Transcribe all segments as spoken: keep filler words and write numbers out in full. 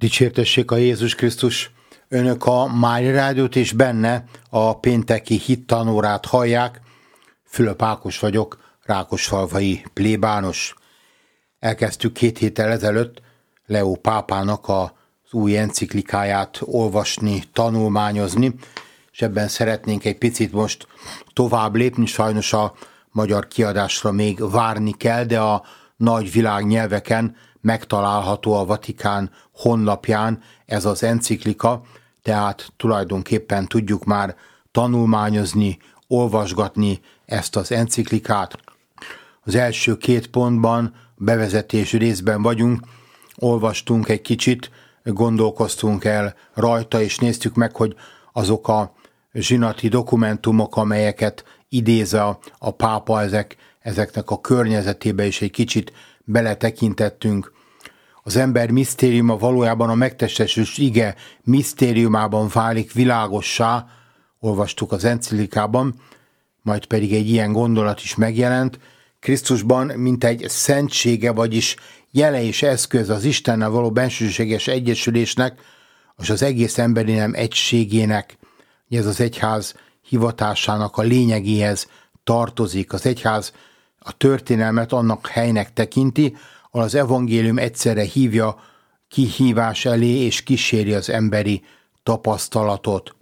Dicsértessék a Jézus Krisztus! Önök a Mária Rádiót és benne a pénteki hittanórát hallják. Fülöp Ákos vagyok, rákosfalvai plébános. Elkezdtük két héttel ezelőtt Leó pápának az új enciklikáját olvasni, tanulmányozni, és ebben szeretnénk egy picit most tovább lépni. Sajnos a magyar kiadásra még várni kell, de a nagy világnyelveken megtalálható a Vatikán honlapján ez az enciklika, tehát tulajdonképpen tudjuk már tanulmányozni, olvasgatni ezt az enciklikát. Az első két pontban, bevezetés részben vagyunk, olvastunk egy kicsit, gondolkoztunk el rajta, és néztük meg, hogy azok a zsinati dokumentumok, amelyeket idéz a, a pápa, ezek, ezeknek a környezetébe is egy kicsit beletekintettünk. Az ember misztériuma valójában a megtestesült ige misztériumában válik világossá, olvastuk az enciklikában, majd pedig egy ilyen gondolat is megjelent. Krisztusban, mint egy szentsége, vagyis jele és eszköz az Istennel való bensőséges egyesülésnek, és az egész emberi nem egységének, ez az egyház hivatásának a lényegéhez tartozik. Az egyház a történelmet annak helynek tekinti, ahol az evangélium egyszerre hívja kihívás elé, és kíséri az emberi tapasztalatot.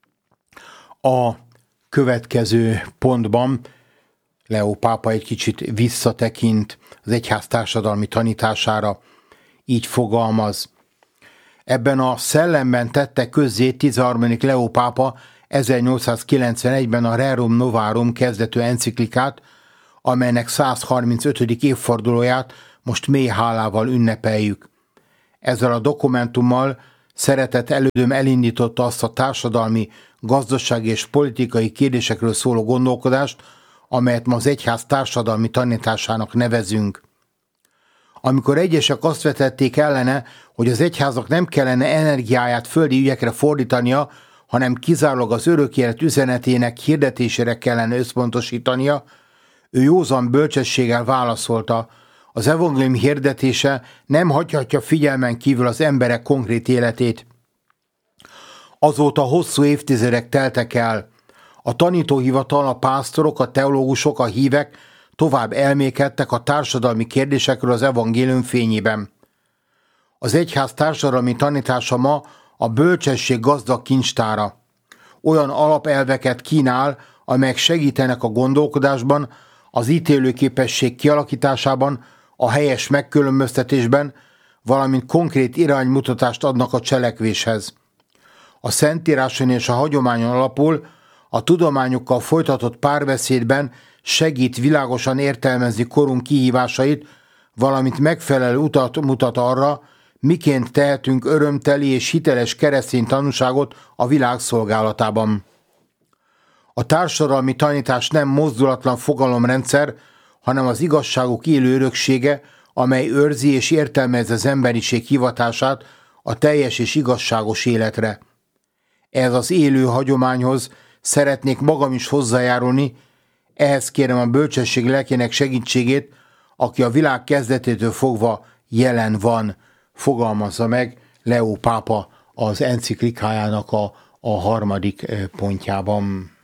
A következő pontban Leó pápa egy kicsit visszatekint az egyház társadalmi tanítására, így fogalmaz. Ebben a szellemben tette közzé tizenharmadik Leó pápa ezernyolcszázkilencvenegyben a Rerum Novarum kezdetű enciklikát, amelynek száz harmincötödik évfordulóját most mély hálával ünnepeljük. Ezzel a dokumentummal szeretett elődöm elindította azt a társadalmi, gazdasági és politikai kérdésekről szóló gondolkodást, amelyet ma az egyház társadalmi tanításának nevezünk. Amikor egyesek azt vetették ellene, hogy az egyháznak nem kellene energiáját földi ügyekre fordítania, hanem kizárólag az örök élet üzenetének hirdetésére kellene összpontosítania, ő józan bölcsességgel válaszolta, az evangélium hirdetése nem hagyhatja figyelmen kívül az emberek konkrét életét. Azóta hosszú évtizedek teltek el. A tanítóhivatal, a pásztorok, a teológusok, a hívek tovább elmékedtek a társadalmi kérdésekről az evangélium fényében. Az egyház társadalmi tanítása ma a bölcsesség gazdag kincstára. Olyan alapelveket kínál, amelyek segítenek a gondolkodásban, az ítélőképesség kialakításában, a helyes megkülönböztetésben, valamint konkrét iránymutatást adnak a cselekvéshez. A Szentíráson és a hagyományon alapul, a tudományokkal folytatott párbeszédben segít világosan értelmezni korunk kihívásait, valamint megfelelő utat mutat arra, miként tehetünk örömteli és hiteles keresztény tanúságot a világ szolgálatában. A társadalmi tanítás nem mozdulatlan fogalomrendszer, hanem az igazságok élő öröksége, amely őrzi és értelmezi az emberiség hivatását a teljes és igazságos életre. Ez az élő hagyományhoz szeretnék magam is hozzájárulni, ehhez kérem a bölcsesség lelkének segítségét, aki a világ kezdetétől fogva jelen van, fogalmazza meg Leó pápa az enciklikájának a, a harmadik pontjában.